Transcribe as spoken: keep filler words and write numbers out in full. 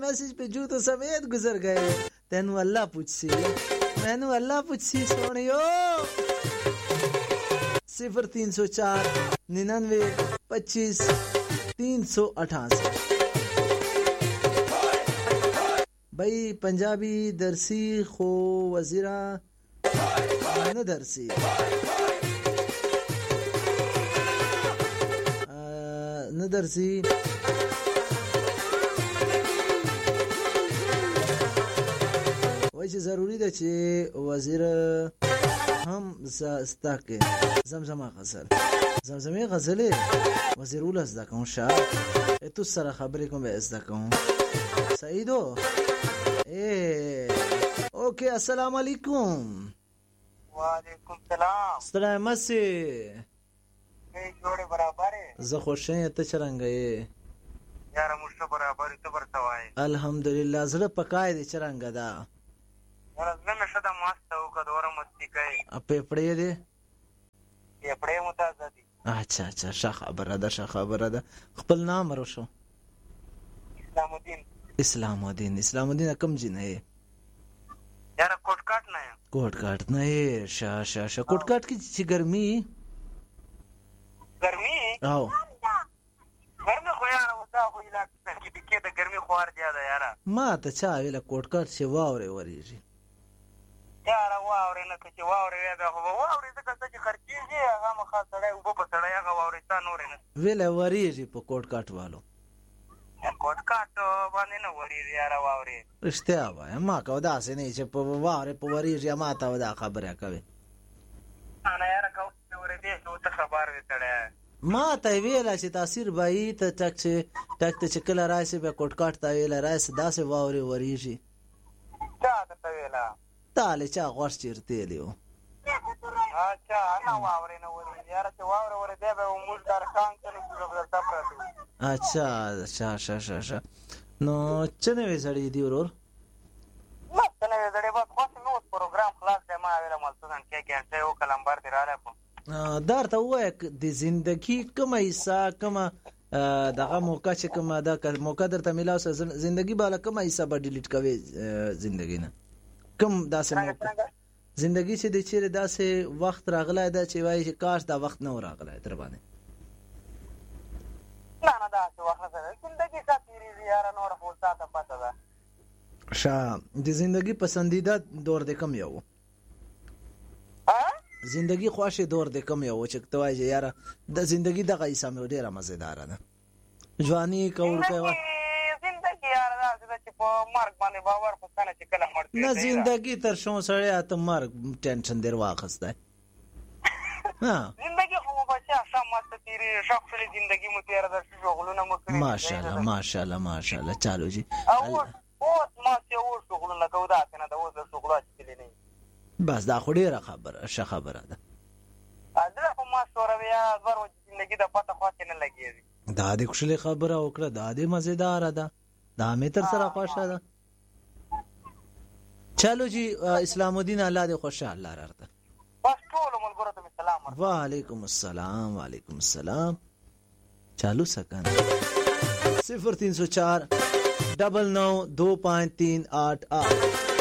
मैसेज पे जूतों समेत गुजर गए। तेनू अल्लाह पुछसी, मैनू अल्लाह पुछसी सोनियो। सिफर तीन सौ चार निन्यानवे पच्चीस तीन सौ अठासी। भाई पंजाबी दरसी खो वजीरा न दरसी न दरसी वैसे जरूरी ده چې وزیر هم زستا کې زمزمه غزل زمزمه غزل وزیر ول زده کوم شاه تو سره خبرې کوم به زده کوم سعیدو اے اوکے السلام علیکم وعلیکم سلام سلامت سي ای جوړه برابر زه خوشې ته چرنګې یار مشته برابر ته ورتوای الحمدلله زړه پکای دي چرنګ دا یار زنه شته ماست او کډور مستی کوي اپې پړې دي یې پړې متازه دي اچھا اچھا ښه خبره ده ښه خبره ده خپل نام ورشو اسلام الدین اسلام الدین اسلام الدین کوم جنه یار کوټ کاټ نه کوټ کاټ نه شا شا شا کوټ کاټ کی چې ګرمي ګرمي او ګرمي خو یار ودا خو علاقې کې کې د ګرمي خوار دی یار ما ته چا ویل کوټ کاټ چې واوري وریږي یار واوري نه چې واوري دا خو واوري څه چې خرچيږي هغه مخه سړی او په سړی هغه واوري تا نور نه ویل وریږي په کوټ کاټ والو کوټ کاټ باندې نه وریږي یار واوري رښتیا وای ما کو دا سه نه چې په واوري په وریږي ما ته ودا خبره کوي انا یار کو ورې دې ته خبر وکړه ما ته ویل چې تاثیر بای ته تک چې تک چې کله راځي به کوټ کاټ ته ویل راځي داسې واوري وریږي چا ته ویلا تاله چا غوښ چیرته لیو اچھا انا واوري نه وري یار چې واوري ورې دی به موږ در کان کنه چې په تاسو اچھا اچھا اچھا اچھا نو چنه وسړی دی ورور ما څنګه وسړی بس خاص نو پروګرام خلاص دی ما ویل ملتون کې ګنټه یو کلمبر دی رااله په درته وای د زندگی کومه حصہ کومه دغه موقع چې کومه دا موقع درته ملاو زندگی بالا کومه حصہ به ډیلیټ کوي زندگی نه کوم داسې موقع زندگی چې د چیرې داسې وخت راغلی دا چې وایي چې کاش دا وخت نه راغلی در باندې نه نه داسې وخت نه زندگی څه تیریږي یاره نور خو تاته پته ده ښه د زندگی پسندیده دور د کوم یو زندگی خوښه دور د کوم یو چې ته وایي یاره د زندگی دغه حصہ مې ډیره مزیدار ده ځواني کور کوي زندگی یاره دا چې په مرګ باندې باور خو کنه چې کله مړ نه زندگی تر شو سره ته مرګ ټینشن در واخسته ها زندگی خو بچا سمات تیری شخصي زندگی مو تیر در شغلونه مو کوي ماشاءالله ماشاءالله ماشاءالله چالو جی او او ما څه و شغلونه کودا کنه دا و د شغلات کلی نه بس دا خو ډیره خبره ښه خبره ده دا خو ما سره بیا ضرورت زندگی د پته خو نه لګیږي دا د خوشاله خبره وکړه دا د مزیدار ده دا مې تر سره خوښه ده چلو جی اسلام الدین الله دې خوشاله الله راته بس ټول ملګرو ته سلام وعلیکم السلام وعلیکم السلام چالو سکن صفر تین سو چار ڈبل نو دو پانچ تین آٹھ آٹھ